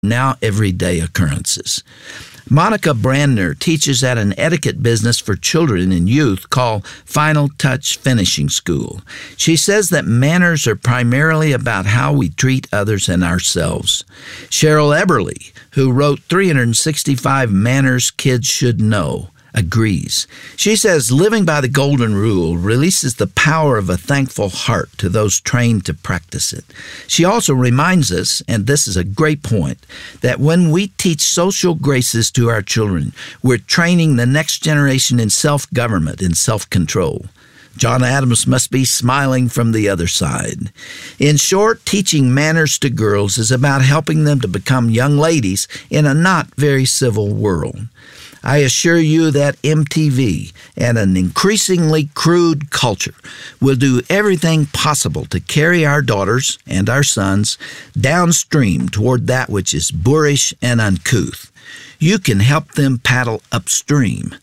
now everyday occurrences. Monica Brandner teaches at an etiquette business for children and youth called Final Touch Finishing School. She says that manners are primarily about how we treat others and ourselves. Cheryl Eberly, who wrote 365 Manners Kids Should Know, agrees. She says living by the golden rule releases the power of a thankful heart to those trained to practice it. She also reminds us, and this is a great point, that when we teach social graces to our children, we're training the next generation in self-government and self-control. John Adams must be smiling from the other side. In short, teaching manners to girls is about helping them to become young ladies in a not very civil world. I assure you that MTV and an increasingly crude culture will do everything possible to carry our daughters and our sons downstream toward that which is boorish and uncouth. You can help them paddle upstream.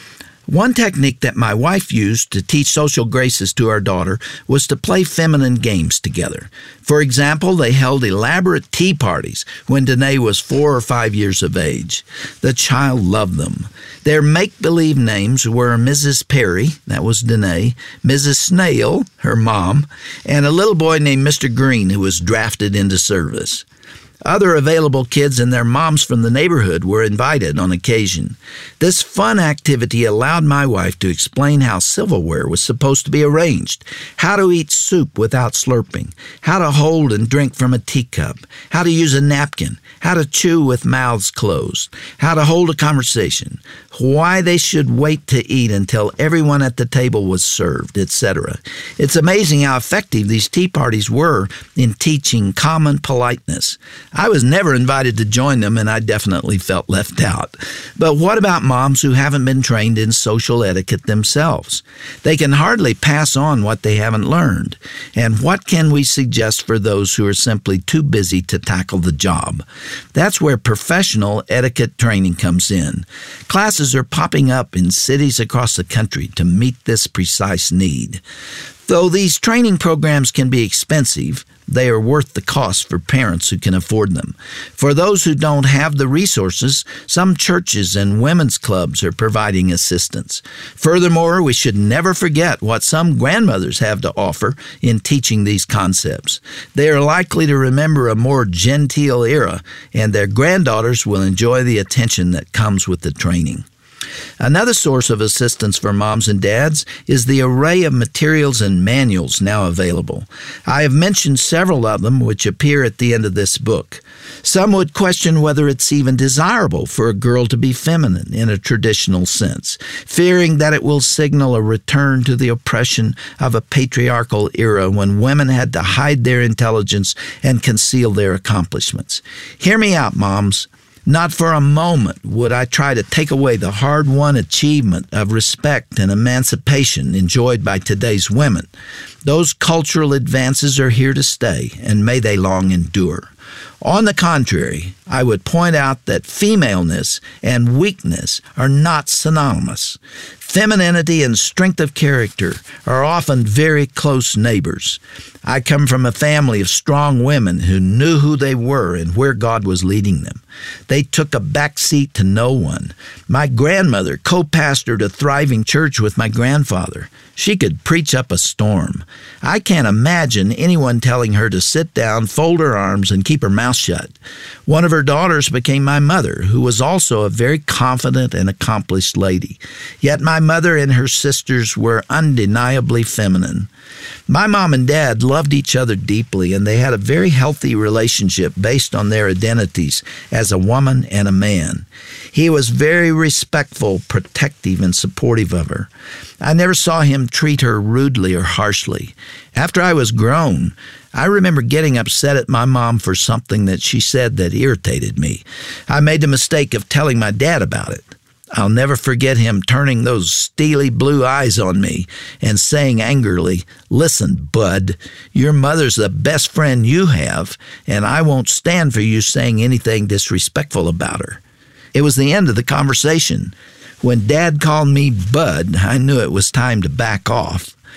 One technique that my wife used to teach social graces to our daughter was to play feminine games together. For example, they held elaborate tea parties when Danae was 4 or 5 years of age. The child loved them. Their make-believe names were Mrs. Perry, that was Danae, Mrs. Snail, her mom, and a little boy named Mr. Green who was drafted into service. Other available kids and their moms from the neighborhood were invited on occasion. This fun activity allowed my wife to explain how silverware was supposed to be arranged, how to eat soup without slurping, how to hold and drink from a teacup, how to use a napkin, how to chew with mouths closed, how to hold a conversation, why they should wait to eat until everyone at the table was served, etc. It's amazing how effective these tea parties were in teaching common politeness. I was never invited to join them, and I definitely felt left out. But what about moms who haven't been trained in social etiquette themselves? They can hardly pass on what they haven't learned. And what can we suggest for those who are simply too busy to tackle the job? That's where professional etiquette training comes in. Classes are popping up in cities across the country to meet this precise need. Though these training programs can be expensive, they are worth the cost for parents who can afford them. For those who don't have the resources, some churches and women's clubs are providing assistance. Furthermore, we should never forget what some grandmothers have to offer in teaching these concepts. They are likely to remember a more genteel era, and their granddaughters will enjoy the attention that comes with the training. Another source of assistance for moms and dads is the array of materials and manuals now available. I have mentioned several of them which appear at the end of this book. Some would question whether it's even desirable for a girl to be feminine in a traditional sense, fearing that it will signal a return to the oppression of a patriarchal era when women had to hide their intelligence and conceal their accomplishments. Hear me out, moms. Not for a moment would I try to take away the hard-won achievement of respect and emancipation enjoyed by today's women. Those cultural advances are here to stay, and may they long endure. On the contrary, I would point out that femaleness and weakness are not synonymous. Femininity and strength of character are often very close neighbors. I come from a family of strong women who knew who they were and where God was leading them. They took a back seat to no one. My grandmother co-pastored a thriving church with my grandfather. She could preach up a storm. I can't imagine anyone telling her to sit down, fold her arms, and keep her mouth shut. One of her daughters became my mother, who was also a very confident and accomplished lady. Yet my mother and her sisters were undeniably feminine. My mom and dad loved each other deeply, and they had a very healthy relationship based on their identities as a woman and a man. He was very respectful, protective, and supportive of her. I never saw him treat her rudely or harshly. After I was grown, I remember getting upset at my mom for something that she said that irritated me. I made the mistake of telling my dad about it. I'll never forget him turning those steely blue eyes on me and saying angrily, "Listen, bud, your mother's the best friend you have, and I won't stand for you saying anything disrespectful about her." It was the end of the conversation. When Dad called me bud, I knew it was time to back off.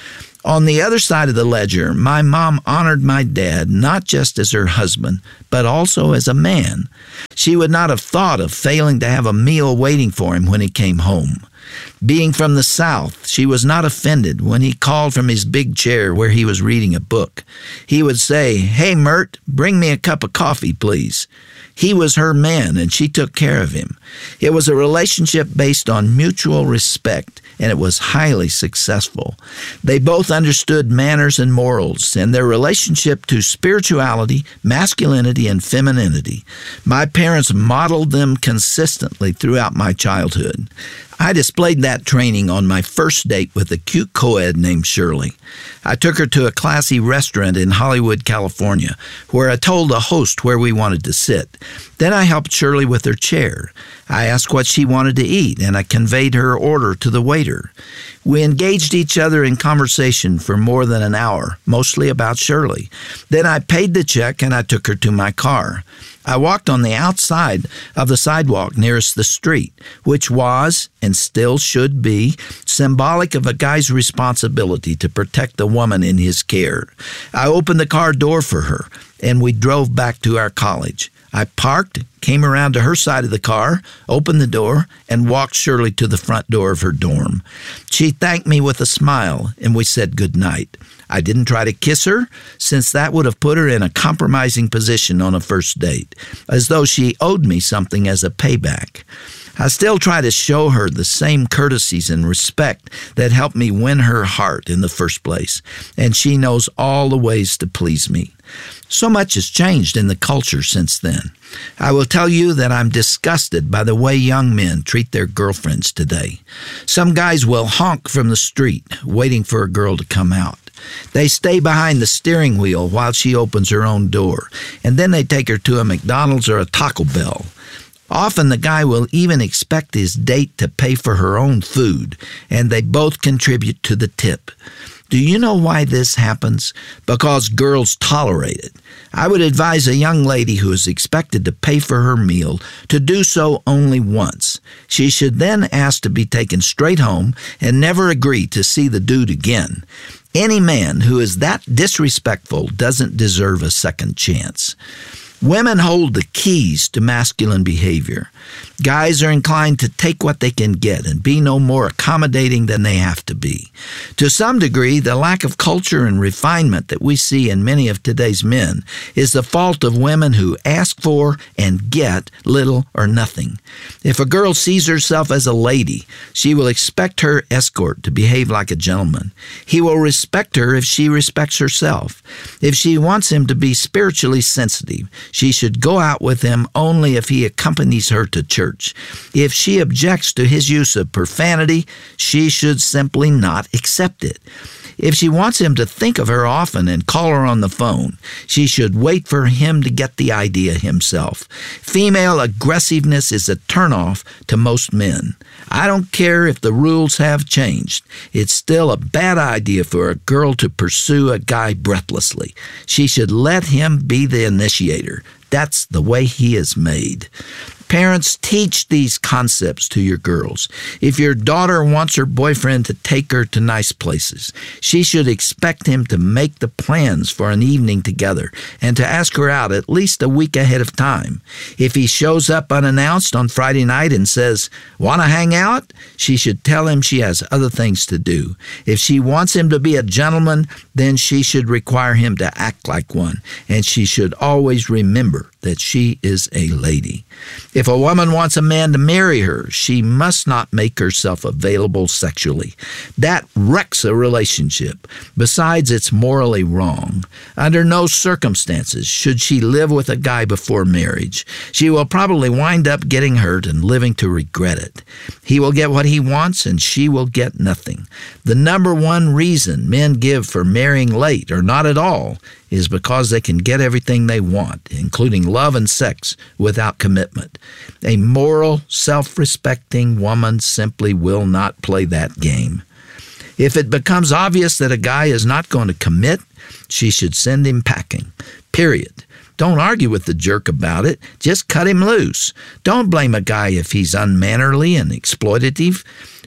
On the other side of the ledger, my mom honored my dad not just as her husband, but also as a man. She would not have thought of failing to have a meal waiting for him when he came home. Being from the South, she was not offended when he called from his big chair where he was reading a book. He would say, "Hey, Mert, bring me a cup of coffee, please." He was her man, and she took care of him. It was a relationship based on mutual respect, and it was highly successful. They both understood manners and morals, and their relationship to spirituality, masculinity, and femininity. My parents modeled them consistently throughout my childhood. I displayed that training on my first date with a cute co-ed named Shirley. I took her to a classy restaurant in Hollywood, California, where I told the host where we wanted to sit. Then I helped Shirley with her chair. I asked what she wanted to eat, and I conveyed her order to the waiter. We engaged each other in conversation for more than an hour, mostly about Shirley. Then I paid the check, and I took her to my car. I walked on the outside of the sidewalk nearest the street, which was, and still should be, symbolic of a guy's responsibility to protect the woman in his care. I opened the car door for her, and we drove back to our college. I parked, came around to her side of the car, opened the door, and walked Shirley to the front door of her dorm. She thanked me with a smile, and we said goodnight. I didn't try to kiss her, since that would have put her in a compromising position on a first date, as though she owed me something as a payback. I still try to show her the same courtesies and respect that helped me win her heart in the first place, and she knows all the ways to please me. So much has changed in the culture since then. I will tell you that I'm disgusted by the way young men treat their girlfriends today. Some guys will honk from the street, waiting for a girl to come out. They stay behind the steering wheel while she opens her own door, and then they take her to a McDonald's or a Taco Bell. Often the guy will even expect his date to pay for her own food, and they both contribute to the tip. Do you know why this happens? Because girls tolerate it. I would advise a young lady who is expected to pay for her meal to do so only once. She should then ask to be taken straight home and never agree to see the dude again. Any man who is that disrespectful doesn't deserve a second chance. Women hold the keys to masculine behavior. Guys are inclined to take what they can get and be no more accommodating than they have to be. To some degree, the lack of culture and refinement that we see in many of today's men is the fault of women who ask for and get little or nothing. If a girl sees herself as a lady, she will expect her escort to behave like a gentleman. He will respect her if she respects herself. If she wants him to be spiritually sensitive, she should go out with him only if he accompanies her to church. If she objects to his use of profanity, she should simply not accept it. If she wants him to think of her often and call her on the phone, she should wait for him to get the idea himself. Female aggressiveness is a turnoff to most men. I don't care if the rules have changed. It's still a bad idea for a girl to pursue a guy breathlessly. She should let him be the initiator. That's the way he is made. Parents, teach these concepts to your girls. If your daughter wants her boyfriend to take her to nice places, she should expect him to make the plans for an evening together and to ask her out at least a week ahead of time. If he shows up unannounced on Friday night and says, "Want to hang out?" she should tell him she has other things to do. If she wants him to be a gentleman, then she should require him to act like one, and she should always remember that she is a lady. If a woman wants a man to marry her, she must not make herself available sexually. That wrecks a relationship. Besides, it's morally wrong. Under no circumstances should she live with a guy before marriage. She will probably wind up getting hurt and living to regret it. He will get what he wants and she will get nothing. The number one reason men give for marrying late or not at all is because they can get everything they want, including love and sex, without commitment. A moral, self-respecting woman simply will not play that game. If it becomes obvious that a guy is not going to commit, she should send him packing. Period. Don't argue with the jerk about it. Just cut him loose. Don't blame a guy if he's unmannerly and exploitative.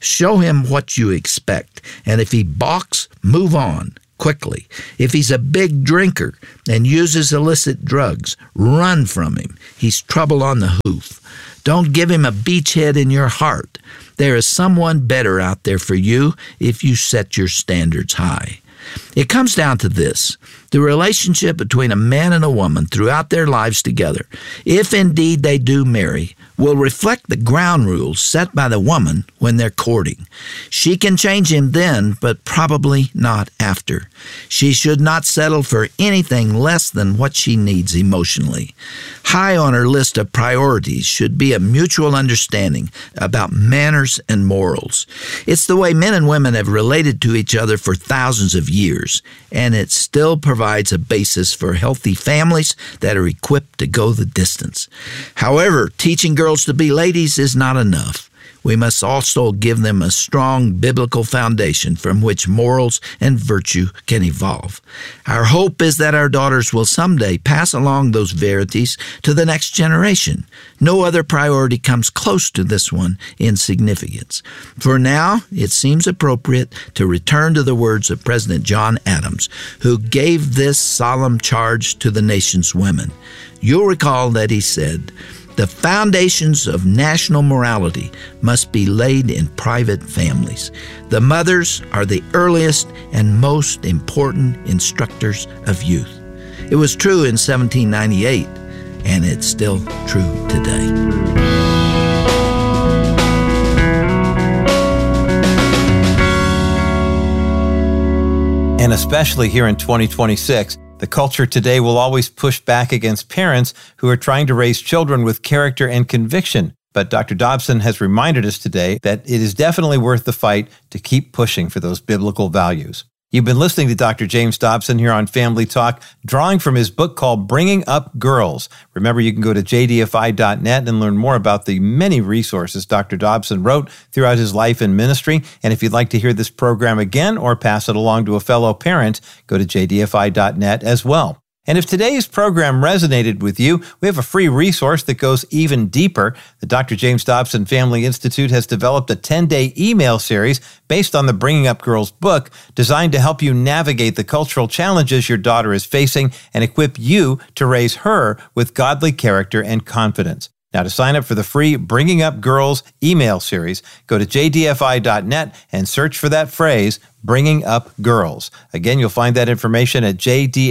Show him what you expect, and if he balks, move on quickly. If he's a big drinker and uses illicit drugs, run from him. He's trouble on the hoof. Don't give him a beachhead in your heart. There is someone better out there for you if you set your standards high. It comes down to this: the relationship between a man and a woman throughout their lives together, if indeed they do marry, will reflect the ground rules set by the woman when they're courting. She can change him then, but probably not after. She should not settle for anything less than what she needs emotionally. High on her list of priorities should be a mutual understanding about manners and morals. It's the way men and women have related to each other for thousands of years, and it still provides a basis for healthy families that are equipped to go the distance. However, teaching girls to be ladies is not enough. We must also give them a strong biblical foundation from which morals and virtue can evolve. Our hope is that our daughters will someday pass along those verities to the next generation. No other priority comes close to this one in significance. For now, it seems appropriate to return to the words of President John Adams, who gave this solemn charge to the nation's women. You'll recall that he said, "The foundations of national morality must be laid in private families. The mothers are the earliest and most important instructors of youth." It was true in 1798, and it's still true today. And especially here in 2026, the culture today will always push back against parents who are trying to raise children with character and conviction. But Dr. Dobson has reminded us today that it is definitely worth the fight to keep pushing for those biblical values. You've been listening to Dr. James Dobson here on Family Talk, drawing from his book called Bringing Up Girls. Remember, you can go to jdfi.net and learn more about the many resources Dr. Dobson wrote throughout his life and ministry. And if you'd like to hear this program again or pass it along to a fellow parent, go to jdfi.net as well. And if today's program resonated with you, we have a free resource that goes even deeper. The Dr. James Dobson Family Institute has developed a 10-day email series based on the Bringing Up Girls book, designed to help you navigate the cultural challenges your daughter is facing and equip you to raise her with godly character and confidence. Now, to sign up for the free Bringing Up Girls email series, go to jdfi.net and search for that phrase, Bringing Up Girls. Again, you'll find that information at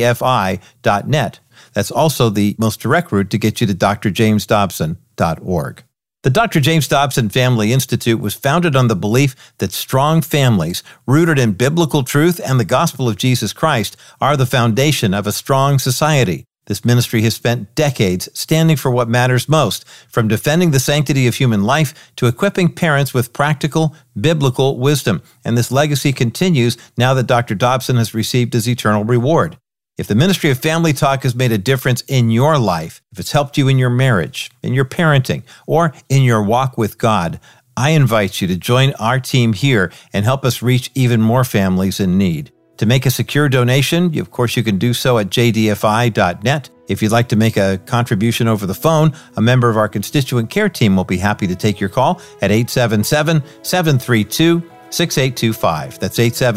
jdfi.net. That's also the most direct route to get you to drjamesdobson.org. The Dr. James Dobson Family Institute was founded on the belief that strong families, rooted in biblical truth and the gospel of Jesus Christ, are the foundation of a strong society. This ministry has spent decades standing for what matters most, from defending the sanctity of human life to equipping parents with practical, biblical wisdom. And this legacy continues now that Dr. Dobson has received his eternal reward. If the ministry of Family Talk has made a difference in your life, if it's helped you in your marriage, in your parenting, or in your walk with God, I invite you to join our team here and help us reach even more families in need. To make a secure donation, of course, you can do so at jdfi.net. If you'd like to make a contribution over the phone, a member of our constituent care team will be happy to take your call at 877-732-6825. That's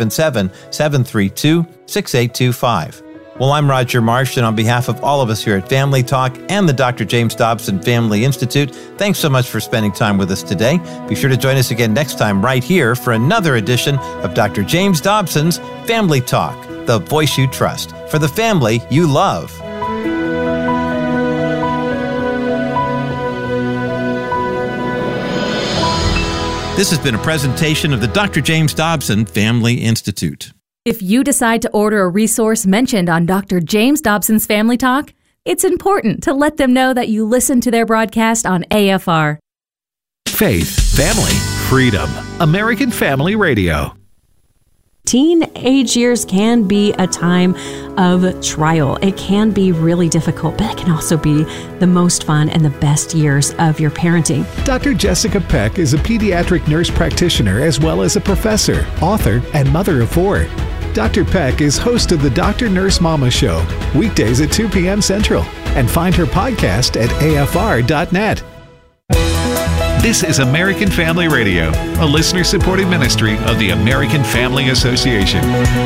877-732-6825. Well, I'm Roger Marsh, and on behalf of all of us here at Family Talk and the Dr. James Dobson Family Institute, thanks so much for spending time with us today. Be sure to join us again next time right here for another edition of Dr. James Dobson's Family Talk, the voice you trust, for the family you love. This has been a presentation of the Dr. James Dobson Family Institute. If you decide to order a resource mentioned on Dr. James Dobson's Family Talk, it's important to let them know that you listen to their broadcast on AFR. Faith, family, freedom. American Family Radio. Teenage years can be a time of trial. It can be really difficult, but it can also be the most fun and the best years of your parenting. Dr. Jessica Peck is a pediatric nurse practitioner as well as a professor, author, and mother of 4. Dr. Peck is host of the Dr. Nurse Mama Show, weekdays at 2 p.m. Central, and find her podcast at afr.net. This is American Family Radio, a listener-supported ministry of the American Family Association.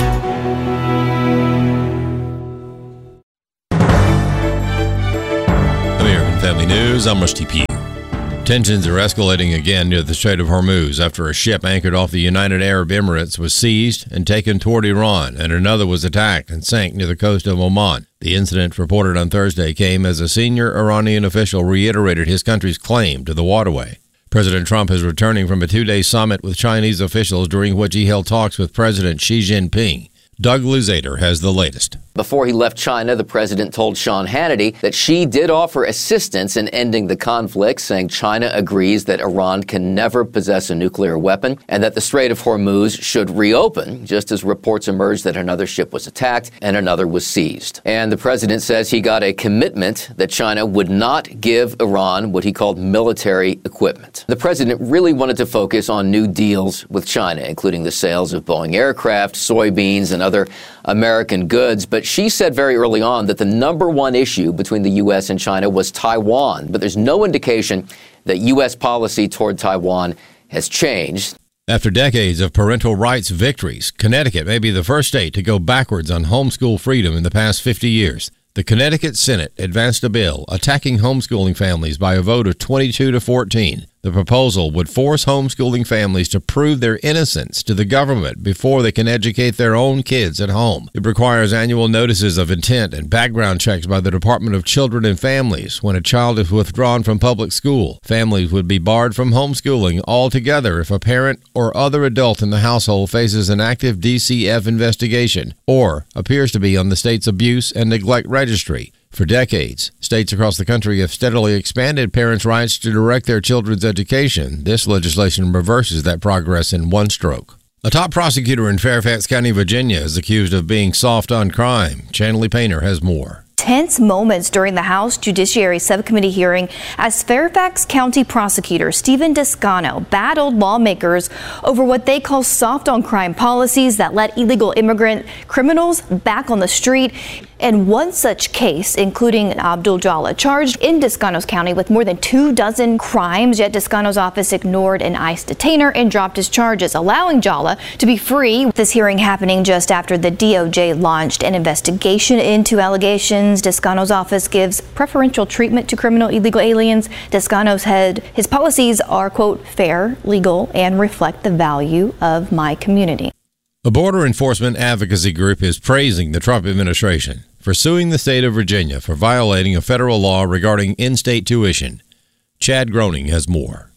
American Family News, I'm Rusty Pugh. Tensions are escalating again near the Strait of Hormuz after a ship anchored off the United Arab Emirates was seized and taken toward Iran, and another was attacked and sank near the coast of Oman. The incident, reported on Thursday, came as a senior Iranian official reiterated his country's claim to the waterway. President Trump is returning from a two-day summit with Chinese officials during which he held talks with President Xi Jinping. Doug Luzader has the latest. Before he left China, the president told Sean Hannity that Xi did offer assistance in ending the conflict, saying China agrees that Iran can never possess a nuclear weapon and that the Strait of Hormuz should reopen, just as reports emerged that another ship was attacked and another was seized. And the president says he got a commitment that China would not give Iran what he called military equipment. The president really wanted to focus on new deals with China, including the sales of Boeing aircraft, soybeans, and other American goods. But Xi said very early on that the number one issue between the U.S. and China was Taiwan. But there's no indication that U.S. policy toward Taiwan has changed. After decades of parental rights victories, Connecticut may be the first state to go backwards on homeschool freedom in the past 50 years. The Connecticut Senate advanced a bill attacking homeschooling families by a vote of 22-14. The proposal would force homeschooling families to prove their innocence to the government before they can educate their own kids at home. It requires annual notices of intent and background checks by the Department of Children and Families when a child is withdrawn from public school. Families would be barred from homeschooling altogether if a parent or other adult in the household faces an active DCF investigation or appears to be on the state's abuse and neglect registry. For decades, states across the country have steadily expanded parents' rights to direct their children's education. This legislation reverses that progress in one stroke. A top prosecutor in Fairfax County, Virginia, is accused of being soft on crime. Chanley Painter has more. Tense moments during the House Judiciary Subcommittee hearing as Fairfax County Prosecutor Stephen Descano battled lawmakers over what they call soft on crime policies that let illegal immigrant criminals back on the street. And one such case, including Abdul Jallah, charged in Descano's county with more than 24 crimes, yet Descano's office ignored an ICE detainer and dropped his charges, allowing Jallah to be free. This hearing happening just after the DOJ launched an investigation into allegations Descano's office gives preferential treatment to criminal illegal aliens. Descano said his policies are, quote, fair, legal, and reflect the value of my community. A border enforcement advocacy group is praising the Trump administration for suing the state of Virginia for violating a federal law regarding in-state tuition. Chad Groening has more.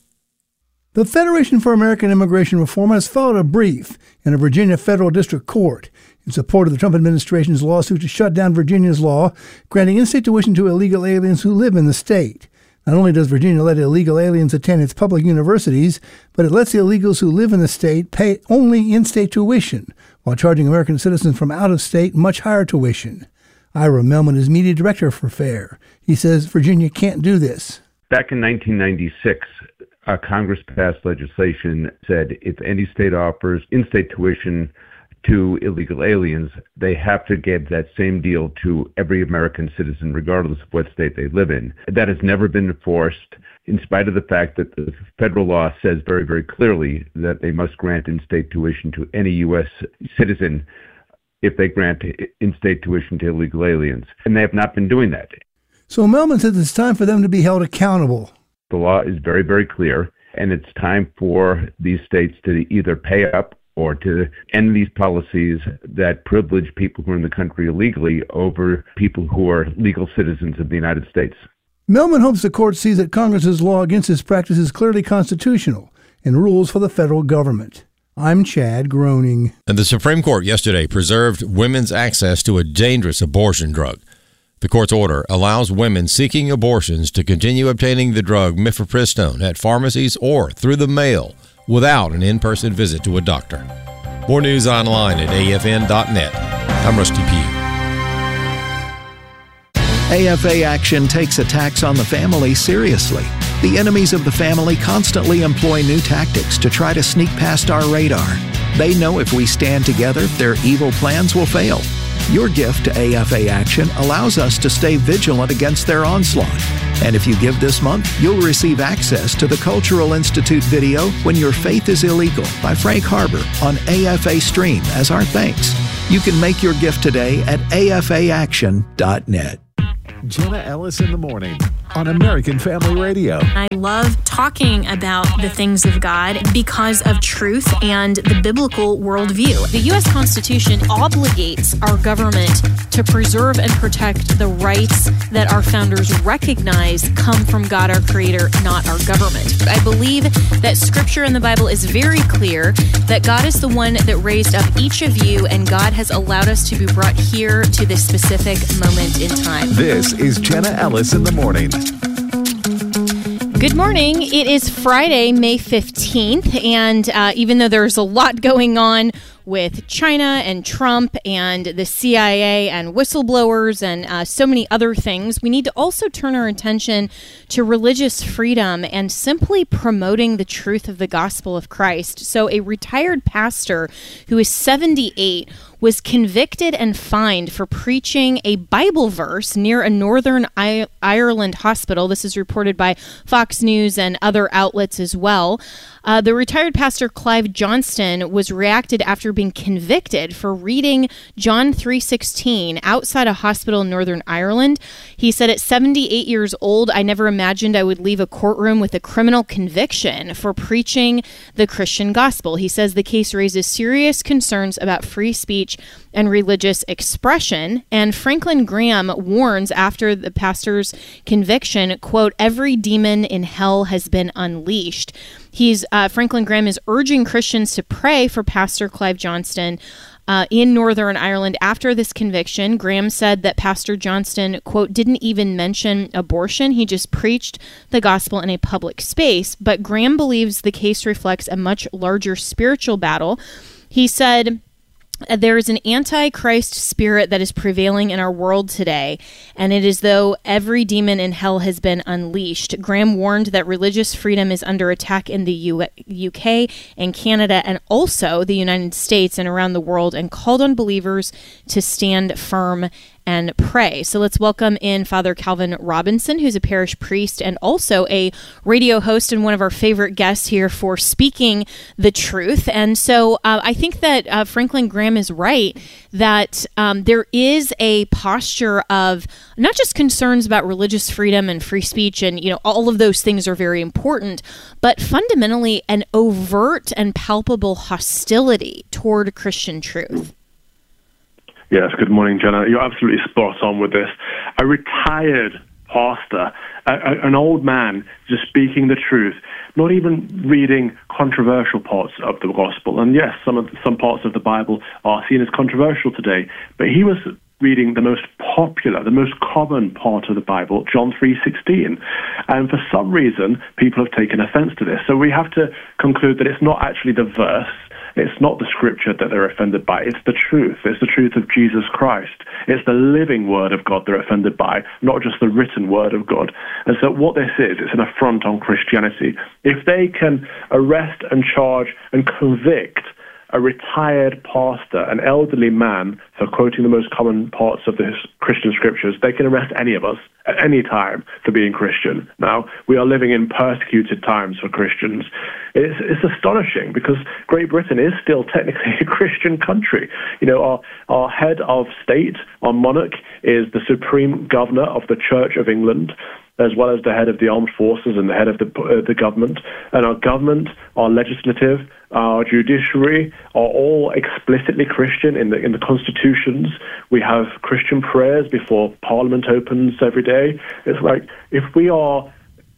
The Federation for American Immigration Reform has filed a brief in a Virginia federal district court in support of the Trump administration's lawsuit to shut down Virginia's law granting in-state tuition to illegal aliens who live in the state. Not only does Virginia let illegal aliens attend its public universities, but it lets the illegals who live in the state pay only in-state tuition, while charging American citizens from out of state much higher tuition. Ira Melman is media director for FAIR. He says Virginia can't do this. Back in 1996, Congress passed legislation said if any state offers in-state tuition to illegal aliens, they have to give that same deal to every American citizen, regardless of what state they live in. That has never been enforced, in spite of the fact that the federal law says very, very clearly that they must grant in-state tuition to any U.S. citizen if they grant in-state tuition to illegal aliens. And they have not been doing that. So Melman says it's time for them to be held accountable. The law is very, very clear, and it's time for these states to either pay up or to end these policies that privilege people who are in the country illegally over people who are legal citizens of the United States. Melman hopes the court sees that Congress's law against this practice is clearly constitutional and rules for the federal government. I'm Chad Groening. And the Supreme Court yesterday preserved women's access to a dangerous abortion drug. The court's order allows women seeking abortions to continue obtaining the drug mifepristone at pharmacies or through the mail without an in-person visit to a doctor. More news online at afn.net. I'm Rusty Pugh. AFA Action takes attacks on the family seriously. The enemies of the family constantly employ new tactics to try to sneak past our radar. They know if we stand together, their evil plans will fail. Your gift to AFA Action allows us to stay vigilant against their onslaught. And if you give this month, you'll receive access to the Cultural Institute video When Your Faith is Illegal by Frank Harbor on AFA Stream as our thanks. You can make your gift today at afaaction.net. Jenna Ellis in the morning on American Family Radio. I love talking about the things of God because of truth and the biblical worldview. The U.S. Constitution obligates our government to preserve and protect the rights that our founders recognize come from God, our Creator, not our government. I believe that Scripture in the Bible is very clear that God is the one that raised up each of you, and God has allowed us to be brought here to this specific moment in time. This is Jenna Ellis in the morning. Good morning. It is Friday, May 15th, and even though there's a lot going on with China and Trump and the CIA and whistleblowers and so many other things, we need to also turn our attention to religious freedom and simply promoting the truth of the gospel of Christ. So a retired pastor who is 78 was convicted and fined for preaching a Bible verse near a Northern Ireland hospital. This is reported by Fox News and other outlets as well. The retired pastor Clive Johnston was reacted after being convicted for reading John 3:16 outside a hospital in Northern Ireland. He said, at 78 years old, I never imagined I would leave a courtroom with a criminal conviction for preaching the Christian gospel. He says the case raises serious concerns about free speech and religious expression. And Franklin Graham warns after the pastor's conviction, quote, every demon in hell has been unleashed. Franklin Graham is urging Christians to pray for Pastor Clive Johnston in Northern Ireland after this conviction. Graham said that Pastor Johnston, quote, didn't even mention abortion. He just preached the gospel in a public space. But Graham believes the case reflects a much larger spiritual battle. He said, there is an antichrist spirit that is prevailing in our world today, and it is though every demon in hell has been unleashed. Graham warned that religious freedom is under attack in the UK and Canada and also the United States and around the world, and called on believers to stand firm and pray. So let's welcome in Father Calvin Robinson, who's a parish priest and also a radio host and one of our favorite guests here for Speaking the Truth. And so I think that Franklin Graham is right that there is a posture of not just concerns about religious freedom and free speech, and all of those things are very important, but fundamentally an overt and palpable hostility toward Christian truth. Yes, good morning, Jenna. You're absolutely spot on with this. A retired pastor, an old man just speaking the truth, not even reading controversial parts of the gospel. And yes, some parts of the Bible are seen as controversial today, but he was reading the most popular, the most common part of the Bible, John 3:16. And for some reason, people have taken offense to this. So we have to conclude that it's not actually the verse, it's not the scripture that they're offended by. It's the truth. It's the truth of Jesus Christ. It's the living word of God they're offended by, not just the written word of God. And so what this is, it's an affront on Christianity. If they can arrest and charge and convict a retired pastor, an elderly man, for quoting the most common parts of the Christian scriptures, they can arrest any of us at any time for being Christian. Now, we are living in persecuted times for Christians. It's astonishing because Great Britain is still technically a Christian country. Our head of state, our monarch, is the supreme governor of the Church of England, as well as the head of the armed forces and the head of the government. And our government, our legislative, our judiciary are all explicitly Christian in the constitutions. We have Christian prayers before Parliament opens every day. It's like if we are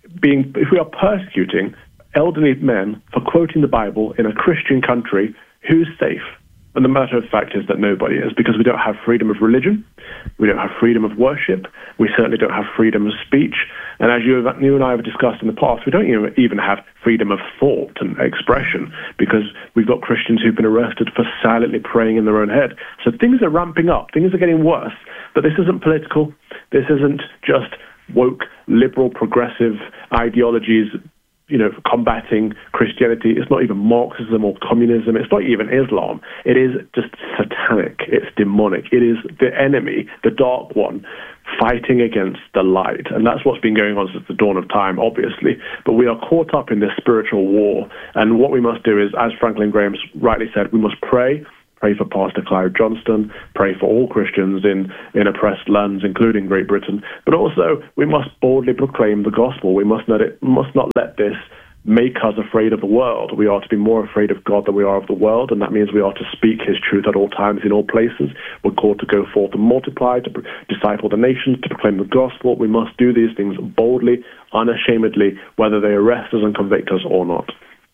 persecuting elderly men for quoting the Bible in a Christian country, who's safe? And the matter of fact is that nobody is, because we don't have freedom of religion, we don't have freedom of worship, we certainly don't have freedom of speech, and as you and I have discussed in the past, we don't even have freedom of thought and expression, because we've got Christians who've been arrested for silently praying in their own head. So things are ramping up, things are getting worse, but this isn't political, this isn't just woke, liberal, progressive ideologies combating Christianity. It's not even Marxism or communism. It's not even Islam. It is just satanic. It's demonic. It is the enemy, the dark one, fighting against the light. And that's what's been going on since the dawn of time, obviously. But we are caught up in this spiritual war. And what we must do is, as Franklin Graham rightly said, we must pray for Pastor Clive Johnston, pray for all Christians in oppressed lands, including Great Britain. But also, we must boldly proclaim the gospel. We must not let this make us afraid of the world. We are to be more afraid of God than we are of the world, and that means we are to speak his truth at all times, in all places. We're called to go forth and multiply, to disciple the nations, to proclaim the gospel. We must do these things boldly, unashamedly, whether they arrest us and convict us or not.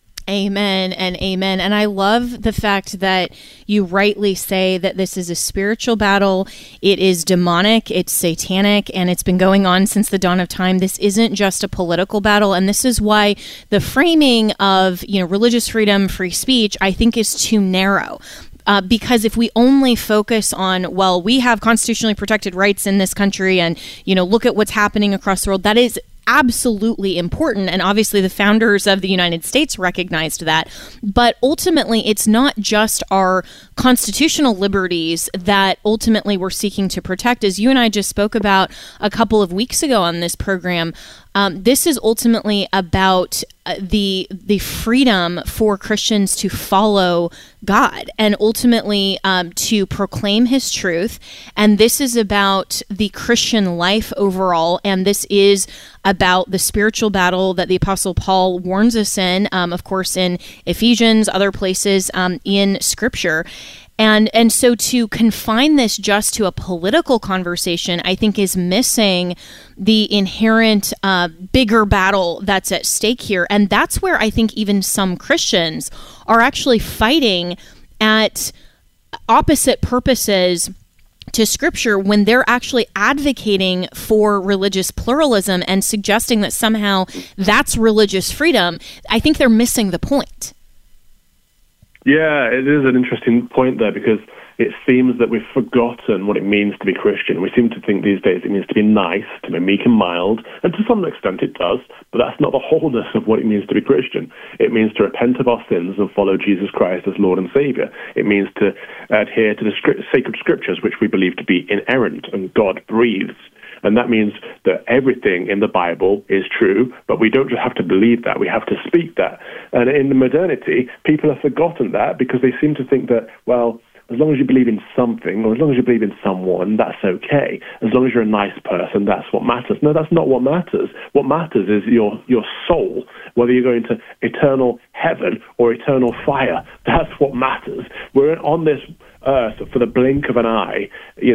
Amen and amen. And I love the fact that you rightly say that this is a spiritual battle. It is demonic, it's satanic, and it's been going on since the dawn of time. This isn't just a political battle. And this is why the framing of, religious freedom, free speech, I think is too narrow. Because if we only focus on, well, we have constitutionally protected rights in this country and, look at what's happening across the world, that is absolutely important. And obviously the founders of the United States recognized that. But ultimately, it's not just our constitutional liberties that ultimately we're seeking to protect. As you and I just spoke about a couple of weeks ago on this program, this is ultimately about the freedom for Christians to follow God and ultimately to proclaim his truth. And this is about the Christian life overall. And this is about the spiritual battle that the Apostle Paul warns us in, of course, in Ephesians, other places in Scripture. And so to confine this just to a political conversation, I think is missing the inherent bigger battle that's at stake here. And that's where I think even some Christians are actually fighting at opposite purposes to Scripture when they're actually advocating for religious pluralism and suggesting that somehow that's religious freedom. I think they're missing the point. Yeah, it is an interesting point there, because it seems that we've forgotten what it means to be Christian. We seem to think these days it means to be nice, to be meek and mild, and to some extent it does, but that's not the wholeness of what it means to be Christian. It means to repent of our sins and follow Jesus Christ as Lord and Savior. It means to adhere to the sacred scriptures, which we believe to be inerrant and God breathes. And that means that everything in the Bible is true, but we don't just have to believe that, we have to speak that. And in the modernity, people have forgotten that because they seem to think that, well, as long as you believe in something, or as long as you believe in someone, that's okay. As long as you're a nice person, that's what matters. No, that's not what matters. What matters is your soul, whether you're going to eternal heaven or eternal fire. That's what matters. We're on this earth for the blink of an eye,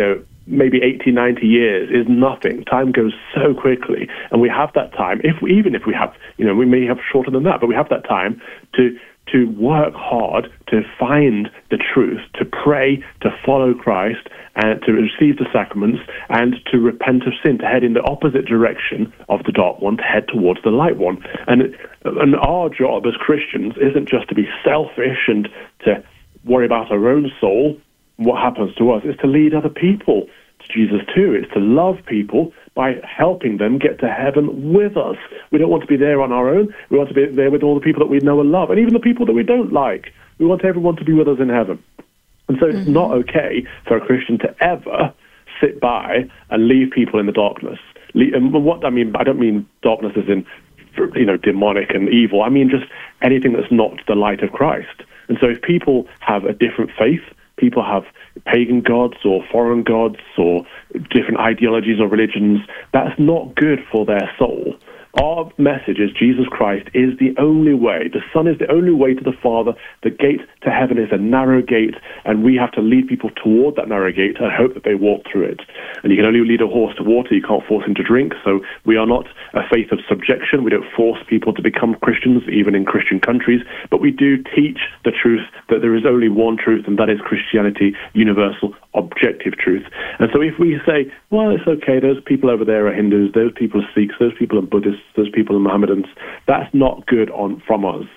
maybe 80, 90 years is nothing. Time goes so quickly, and we have that time, even if we have, we may have shorter than that, but we have that time to work hard to find the truth, to pray, to follow Christ, and to receive the sacraments, and to repent of sin, to head in the opposite direction of the dark one, to head towards the light one. And our job as Christians isn't just to be selfish and to worry about our own soul. What happens to us is to lead other people to Jesus too. It's to love people by helping them get to heaven with us. We don't want to be there on our own. We want to be there with all the people that we know and love, and even the people that we don't like. We want everyone to be with us in heaven. And so it's not okay for a Christian to ever sit by and leave people in the darkness. And what I mean, I don't mean darkness as in, demonic and evil. I mean just anything that's not the light of Christ. And so if people have a different faith, people have pagan gods or foreign gods or different ideologies or religions, that's not good for their soul. Our message is Jesus Christ is the only way. The Son is the only way to the Father. The gate to heaven is a narrow gate, and we have to lead people toward that narrow gate and hope that they walk through it. And you can only lead a horse to water. You can't force him to drink. So we are not a faith of subjection. We don't force people to become Christians, even in Christian countries. But we do teach the truth that there is only one truth, and that is Christianity, universal, objective truth. And so if we say, well, it's okay, those people over there are Hindus, those people are Sikhs, those people are Buddhists, those people are Mohammedans, that's not good from us.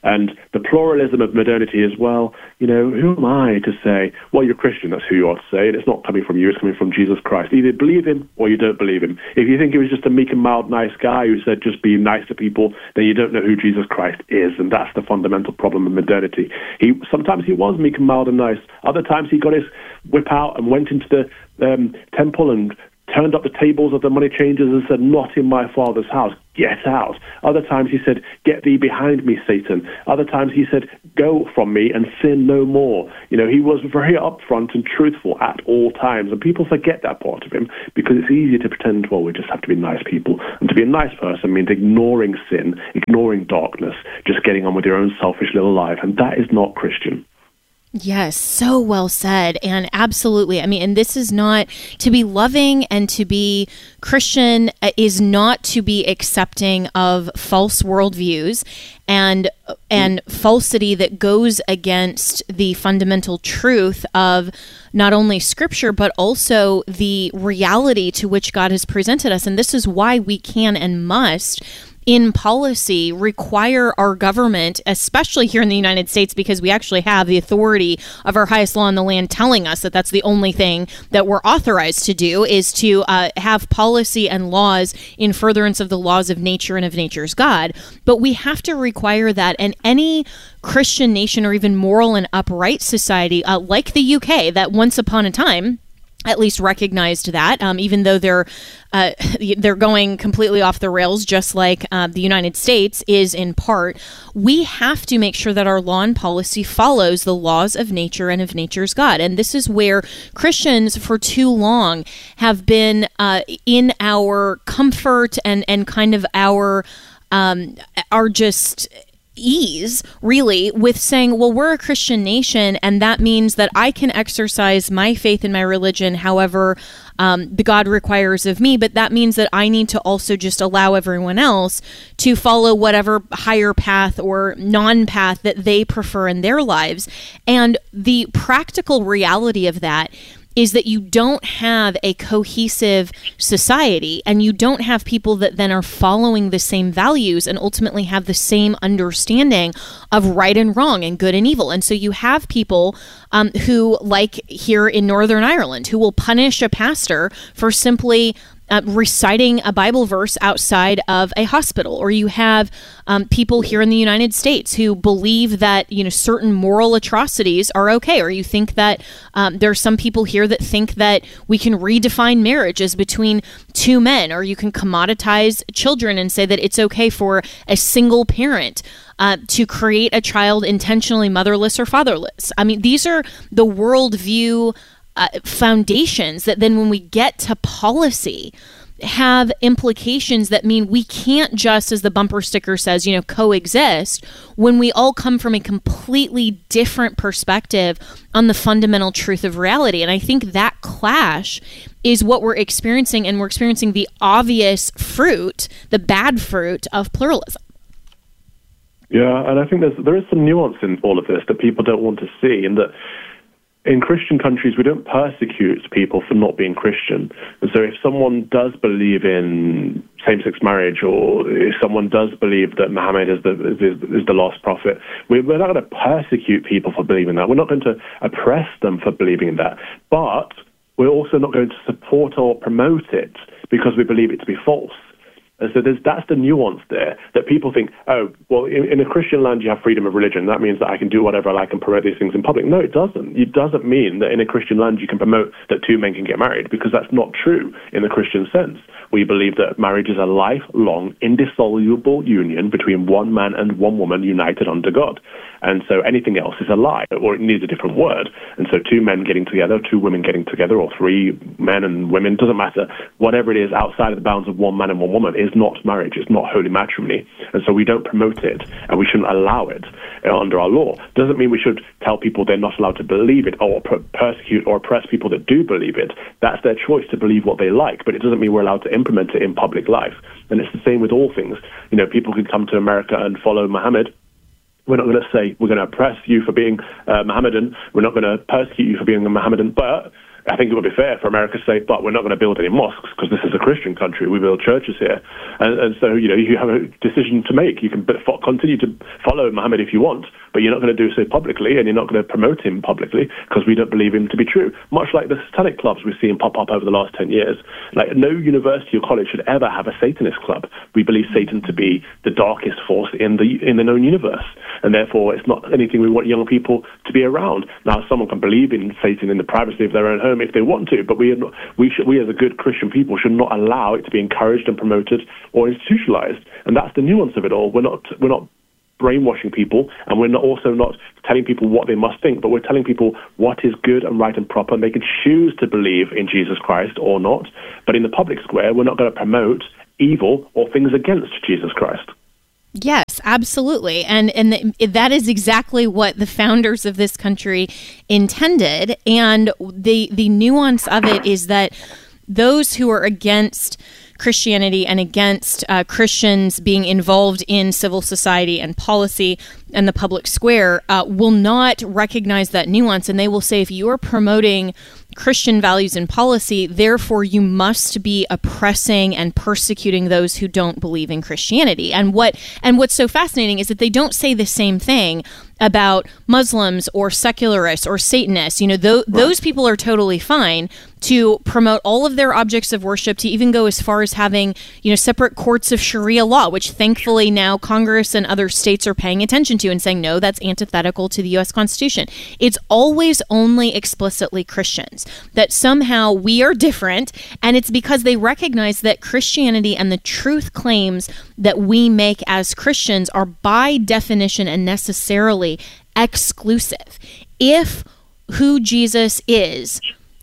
And the pluralism of modernity as well, who am I to say, well, you're Christian, that's who you are to say, and it's not coming from you, it's coming from Jesus Christ. Either believe him or you don't believe him. If you think he was just a meek and mild, nice guy who said just be nice to people, then you don't know who Jesus Christ is, and that's the fundamental problem of modernity. Sometimes he was meek and mild and nice. Other times he got his whip out and went into the temple and turned up the tables of the money changers and said, not in my Father's house, get out. Other times he said, get thee behind me, Satan. Other times he said, go from me and sin no more. He was very upfront and truthful at all times, and people forget that part of him because it's easy to pretend, well, we just have to be nice people. And to be a nice person means ignoring sin, ignoring darkness, just getting on with your own selfish little life, and that is not Christian. Yes, so well said. And absolutely. And this is not to be loving, and to be Christian is not to be accepting of false worldviews and falsity that goes against the fundamental truth of not only Scripture, but also the reality to which God has presented us. And this is why we can and must, in policy, require our government, especially here in the United States, because we actually have the authority of our highest law in the land telling us that that's the only thing that we're authorized to do, is to have policy and laws in furtherance of the laws of nature and of nature's God. But we have to require that, and any Christian nation or even moral and upright society like the UK, that once upon a time at least recognized that, even though they're going completely off the rails, just like the United States is in part. We have to make sure that our law and policy follows the laws of nature and of nature's God. And this is where Christians for too long have been in our comfort and kind of our just ease, really, with saying, well, we're a Christian nation, and that means that I can exercise my faith in my religion however the God requires of me, but that means that I need to also just allow everyone else to follow whatever higher path or non-path that they prefer in their lives. And the practical reality of that is that you don't have a cohesive society, and you don't have people that then are following the same values and ultimately have the same understanding of right and wrong and good and evil. And so you have people who, like here in Northern Ireland, who will punish a pastor for simply reciting a Bible verse outside of a hospital. Or you have people here in the United States who believe that, certain moral atrocities are okay. Or you think that there are some people here that think that we can redefine marriage as between two men, or you can commoditize children and say that it's okay for a single parent to create a child intentionally motherless or fatherless. These are the worldview foundations that then, when we get to policy, have implications that mean we can't just, as the bumper sticker says, coexist, when we all come from a completely different perspective on the fundamental truth of reality. And I think that clash is what we're experiencing, and we're experiencing the obvious fruit, the bad fruit of pluralism. Yeah, and I think there is some nuance in all of this that people don't want to see, and that in Christian countries, we don't persecute people for not being Christian. And so if someone does believe in same-sex marriage, or if someone does believe that Muhammad is the last prophet, we're not going to persecute people for believing that. We're not going to oppress them for believing that. But we're also not going to support or promote it because we believe it to be false. And so that's the nuance there, that people think, oh, well, in a Christian land you have freedom of religion. That means that I can do whatever I like and promote these things in public. No, it doesn't. It doesn't mean that in a Christian land you can promote that two men can get married, because that's not true in the Christian sense. We believe that marriage is a lifelong, indissoluble union between one man and one woman united under God. And so anything else is a lie, or it needs a different word. And so two men getting together, two women getting together, or three men and women, doesn't matter. Whatever it is outside of the bounds of one man and one woman is not marriage. It's not holy matrimony. And so we don't promote it, and we shouldn't allow it under our law. Doesn't mean we should tell people they're not allowed to believe it, or persecute or oppress people that do believe it. That's their choice to believe what they like, but it doesn't mean we're allowed to implement it in public life. And it's the same with all things. People could come to America and follow Muhammad. We're not going to say we're going to oppress you for being Mohammedan. We're not going to persecute you for being a Mohammedan. But I think it would be fair for America to say, but we're not going to build any mosques because this is a Christian country. We build churches here. And so, you have a decision to make. You can continue to follow Muhammad if you want, but you're not going to do so publicly, and you're not going to promote him publicly because we don't believe him to be true. Much like the satanic clubs we've seen pop up over the last 10 years. Like, no university or college should ever have a Satanist club. We believe Satan to be the darkest force in the known universe, and therefore it's not anything we want young people to be around. Now, someone can believe in Satan in the privacy of their own home if they want to, but we as a good Christian people should not allow it to be encouraged and promoted or institutionalized. And that's the nuance of it all. We're not brainwashing people, and we're also not telling people what they must think, but we're telling people what is good and right and proper, and they can choose to believe in Jesus Christ or not. But in the public square, we're not going to promote evil or things against Jesus Christ. Yes, absolutely. And that is exactly what the founders of this country intended. And the nuance of it is that those who are against Christianity and against Christians being involved in civil society and policy and the public square will not recognize that nuance. And they will say, if you are promoting Christian values and policy, therefore you must be oppressing and persecuting those who don't believe in Christianity. And what's so fascinating is that they don't say the same thing about Muslims or secularists or Satanists. Those people are totally fine to promote all of their objects of worship, to even go as far as having, separate courts of Sharia law, which thankfully now Congress and other states are paying attention to and saying, no, that's antithetical to the U.S. Constitution. It's always only explicitly Christians, that somehow we are different, and it's because they recognize that Christianity and the truth claims that we make as Christians are by definition and necessarily exclusive. If who Jesus is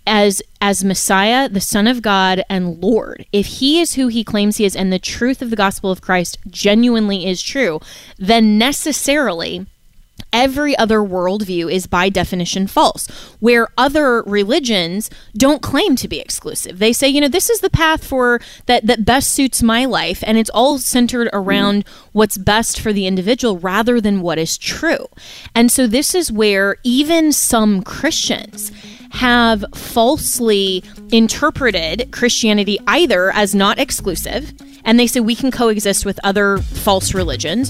as Messiah, the Son of God, and Lord, if he is who he claims he is, and the truth of the gospel of Christ genuinely is true, then necessarily every other worldview is by definition false, where other religions don't claim to be exclusive. They say, this is the path for that best suits my life, and it's all centered around what's best for the individual rather than what is true. And so this is where even some Christians have falsely interpreted Christianity either as not exclusive, and they say we can coexist with other false religions,